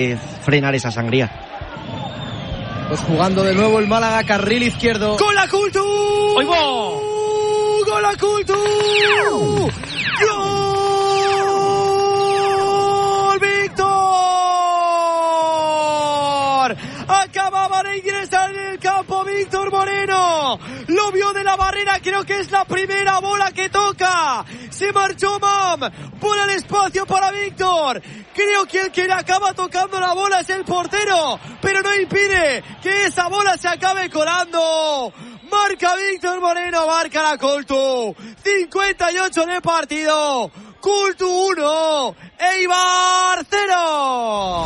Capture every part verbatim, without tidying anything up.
frenar esa sangría. Pues jugando de nuevo el Málaga, carril izquierdo. ¡Con la Cultu! ¡Oigo! ¡Con la Cultu! ¡Gol! ¡Víctor! Acababa de ingresar en el campo Víctor Moreno. Lo vio de la barrera, creo que es la primera bola que toca. Se marchó Mam. Bola al espacio para Víctor. Creo que el que le acaba tocando la bola es el portero, pero no impide que esa bola se acabe colando. Marca Víctor Moreno, marca la Cultu. cincuenta y ocho de partido. Cultu uno, Eibar cero.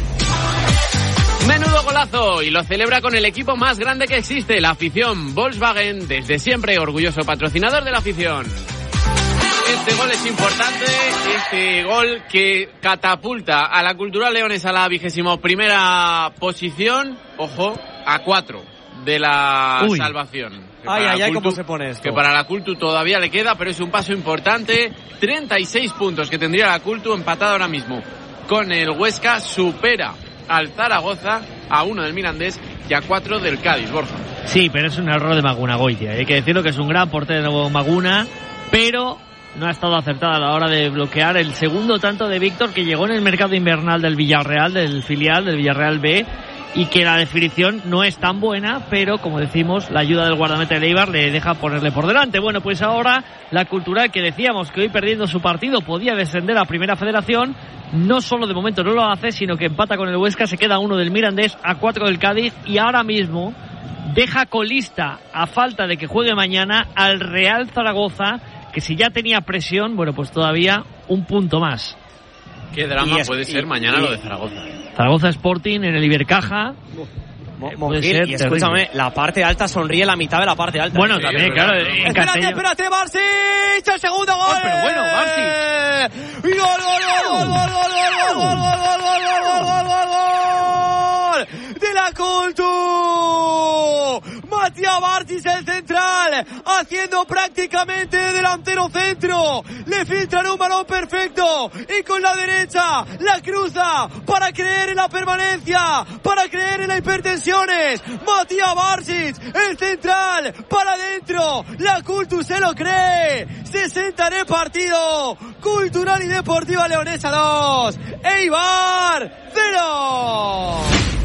Menudo golazo, y lo celebra con el equipo más grande que existe, la afición. Volkswagen, desde siempre orgulloso patrocinador de la afición. Este gol es importante, este gol que catapulta a la Cultural Leones a la vigésimo primera posición, ojo, a cuatro de la Uy. salvación. Ay, ay, ay, ¿cómo se pone esto? Que para la Cultu todavía le queda, pero es un paso importante. treinta y seis puntos que tendría la Cultu, empatada ahora mismo con el Huesca, supera al Zaragoza, a uno del Mirandés y a cuatro del Cádiz, Borja. Sí, pero es un error de Maguna Goitia. Hay que decirlo que es un gran portero Maguna, pero no ha estado acertada a la hora de bloquear el segundo tanto de Víctor, que llegó en el mercado invernal del Villarreal, del filial del Villarreal B, y que la definición no es tan buena, pero como decimos, la ayuda del guardameta de Eibar le deja ponerle por delante. Bueno, pues ahora la Cultural, que decíamos que hoy perdiendo su partido podía descender a Primera Federación, no solo de momento no lo hace, sino que empata con el Huesca, se queda uno del Mirandés, a cuatro del Cádiz, y ahora mismo deja colista, a falta de que juegue mañana, al Real Zaragoza, que si ya tenía presión, bueno, pues todavía un punto más. Qué drama es, puede y, ser mañana y, lo de Zaragoza. Zaragoza Sporting en el Ibercaja. Monjil, y escúchame, la parte alta sonríe la mitad de la parte alta. Bueno, sí, también, claro. En espérate, Castellón. espérate, Barsic, el segundo gol. Oh, pero bueno, Barsic. Gol, gol, gol, gol, gol, gol, gol, gol, gol, gol, gol, gol, gol, gol de la Cultu. Matías Barsic, el central, haciendo prácticamente delantero centro. Le filtran un balón perfecto y con la derecha la cruza para creer en la permanencia, para creer en la hipertensiones. Matías Barsic, el central, para adentro. La Cultu se lo cree. sesenta de partido. Cultural y Deportiva Leonesa dos, Eibar cero.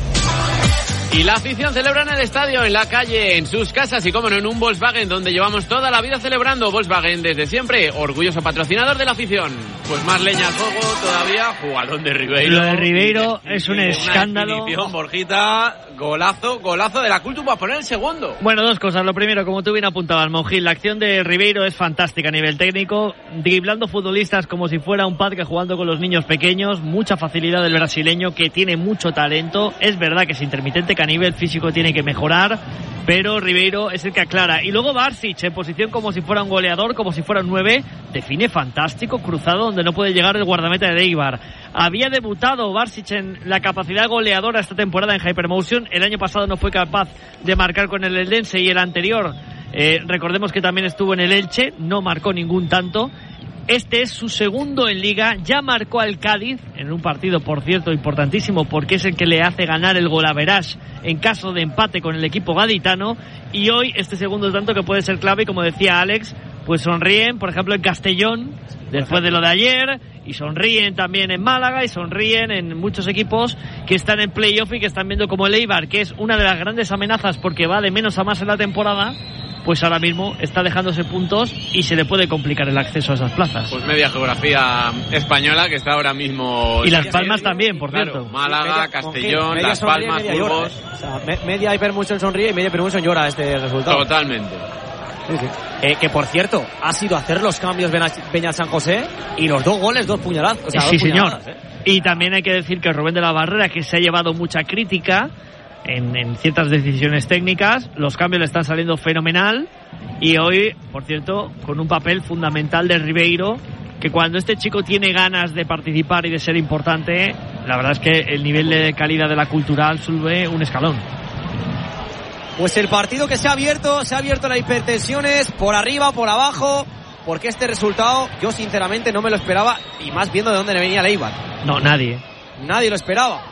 Y la afición celebra en el estadio, en la calle, en sus casas y, como no, en un Volkswagen, donde llevamos toda la vida celebrando. Volkswagen, desde siempre, orgulloso patrocinador de la afición. Pues más leña al fuego todavía, jugador de Ribeiro. Lo de Ribeiro es un escándalo. Una Borjita, golazo, golazo de la Cultu para poner el segundo. Bueno, dos cosas. Lo primero, como tú bien apuntabas, Monjil, la acción de Ribeiro es fantástica a nivel técnico, driblando futbolistas como si fuera un parque jugando con los niños pequeños. Mucha facilidad del brasileño, que tiene mucho talento. Es verdad que es intermitente, que a nivel físico tiene que mejorar, pero Ribeiro es el que aclara. Y luego Barsic, en posición como si fuera un goleador, como si fuera un nueve, define fantástico, cruzado donde no puede llegar el guardameta de Eibar. Había debutado Barsic en la capacidad goleadora esta temporada en Hypermotion. El año pasado no fue capaz de marcar con el Eldense, y el anterior, eh, recordemos que también estuvo en el Elche, no marcó ningún tanto. Este es su segundo en Liga, ya marcó al Cádiz, en un partido, por cierto, importantísimo, porque es el que le hace ganar el golaverage en caso de empate con el equipo gaditano, y hoy este segundo tanto que puede ser clave, y como decía Alex, pues sonríen, por ejemplo, en Castellón, después de lo de ayer, y sonríen también en Málaga, y sonríen en muchos equipos que están en playoff y que están viendo como el Eibar, que es una de las grandes amenazas porque va de menos a más en la temporada, pues ahora mismo está dejándose puntos y se le puede complicar el acceso a esas plazas. Pues media geografía española que está ahora mismo... Y Las Palmas también, por claro, cierto. Málaga, media, Castellón, media Las Palmas, media Burgos... Llora, ¿eh? O sea, me, media Hypermotion sonríe y media Hypermotion llora este resultado. Totalmente. Sí, sí. Eh, que por cierto, ha sido hacer los cambios Peña San José, y los dos goles, dos puñaladas. O sea, sí, dos señor. ¿eh? Y también hay que decir que Rubén de la Barrera, que se ha llevado mucha crítica en, en ciertas decisiones técnicas, los cambios le están saliendo fenomenal, y hoy, por cierto, con un papel fundamental de Ribeiro, que cuando este chico tiene ganas de participar y de ser importante, la verdad es que el nivel de calidad de la Cultural sube un escalón. Pues el partido que se ha abierto, se ha abierto las hipertensiones, por arriba, por abajo, porque este resultado yo sinceramente no me lo esperaba, y más viendo de dónde venía el Eibar. No, nadie. Nadie lo esperaba.